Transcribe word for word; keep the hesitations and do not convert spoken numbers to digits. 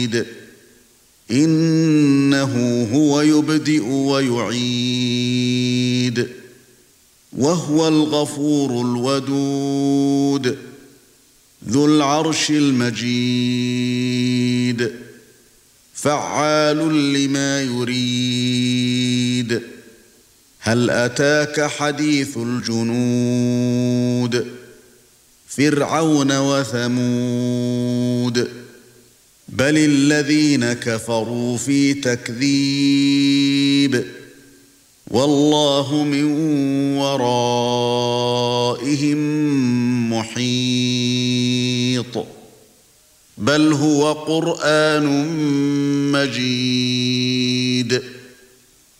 إنه هو يبدئ ويعيد وهو الغفور الودود ذو العرش المجيد فعال لما يريد هل أتاك حديث الجنود فرعون وثمود بل الذين كفروا في تكذيب والله من ورائهم محيط بل هو قرآن مجيد